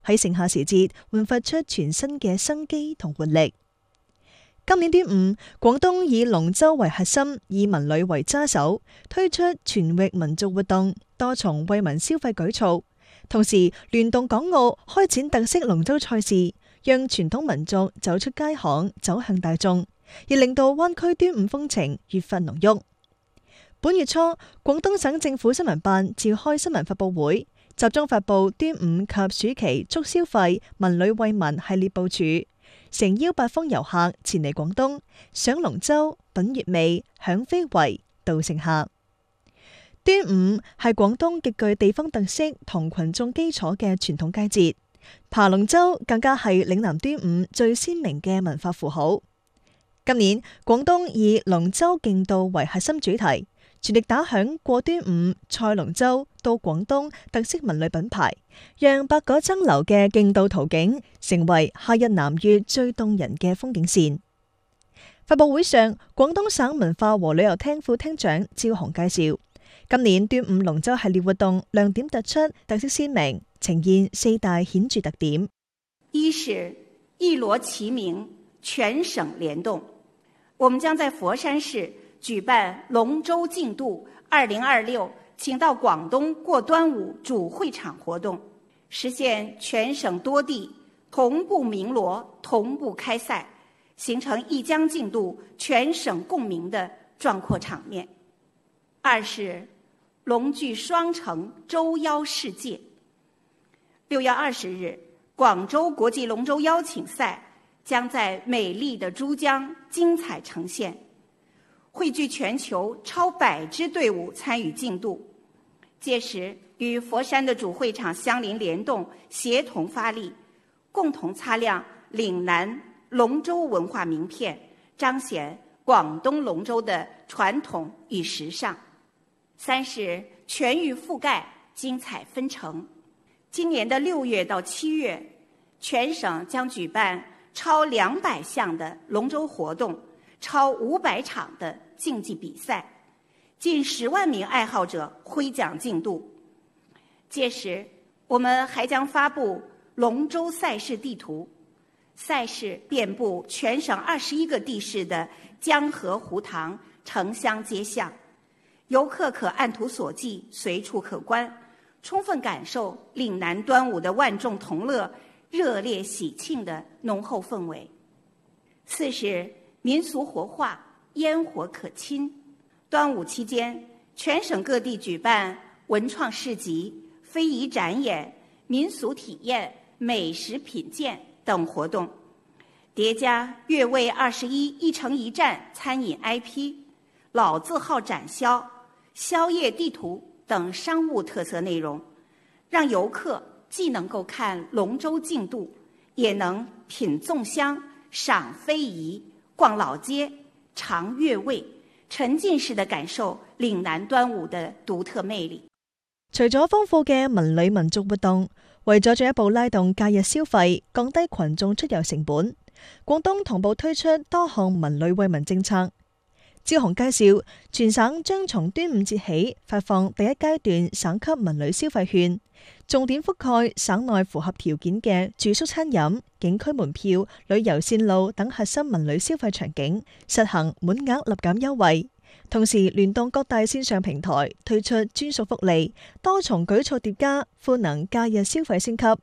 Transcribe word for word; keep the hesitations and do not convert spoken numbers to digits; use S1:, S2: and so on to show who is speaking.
S1: 喺盛夏時節煥發出全新嘅生機同活力。今年端午，廣東以龍舟為核心，以文旅為揸手，推出全域民族活動，多重惠民消費舉措，同時聯動港澳開展特色龍舟賽事，讓傳統民族走出街巷，走向大眾，亦令到灣區端午風情越發濃郁。本月初，廣東省政府新聞辦召開新聞發佈會，集中發佈端午及暑期促消費、文旅惠民系列部署，誠邀八方遊客前嚟廣東賞龍舟、品月味、享非遺、度盛夏。端午係廣東極具地方特色同群眾基礎嘅傳統佳節，爬龍舟更加係嶺南端午最鮮明嘅文化符號。今年廣東以龍舟競渡為核心主題，全力打響過端午賽龍舟到廣東特色文旅品牌，讓百舸爭流嘅競渡途徑成為夏日南粵最動人嘅風景線。發佈會上，廣東省文化和旅遊廳副廳長趙雄介紹，今年端午龍舟系列活動亮點突出，特色鮮明，呈現四大顯著特點。
S2: 一是一鑼齊鳴，全省聯動，我們將在佛山市舉辦龍舟競渡二零二六請到廣東過端午主會場活動，實現全省多地同步鳴鑼、同步開賽，形成一江競渡全省共鳴的壯闊場面。二是龍踞雙城，舟邀世界。六月二十日，廣州國際龍舟邀請賽將在美麗的珠江精彩呈現，匯聚全球超百支隊伍參與競渡。屆時與佛山的主會場相鄰聯動，協同發力，共同擦亮嶺南龍舟文化名片，彰顯廣東龍舟的傳統與時尚。三是全域覆蓋，精彩紛呈。今年的六月到七月，全省將舉辦超兩百項的龍舟活動，超五百場的競技比賽，近十萬名愛好者揮槳競渡。屆時，我們還將發布龍舟賽事地圖，賽事遍布全省二十一個地市的江河湖塘、城鄉街巷，遊客可按圖索驥，隨處可觀，充分感受嶺南端午的萬眾同樂、熱烈喜慶的濃厚氛圍。四是民俗活化，煙火可親。端午期間，全省各地舉辦文創市集、非遺展演、民俗體驗、美食品鑑等活動，疊加粵味二十一一城一站餐飲 I P、老字號展銷、宵夜地圖等商務特色內容，讓遊客既能夠看龍舟競渡，也能品粽香、賞非遺、逛老街、嘗粵味，沉浸式的感受嶺南端午的獨特魅力。
S1: 除咗豐富嘅文旅民族活動，為咗進一步拉動假日消費，降低群眾出遊成本，廣東同步推出多項文旅惠民政策。趙雄介紹，全省將從端午節起發放第一階段省級文旅消費券，重點覆蓋省內符合條件嘅住宿、餐飲、景區門票、旅遊線路等核心文旅消費場景，實行滿額立減優惠。同時聯動各大線上平台推出專屬福利，多重舉措疊加，賦能假日消費升級。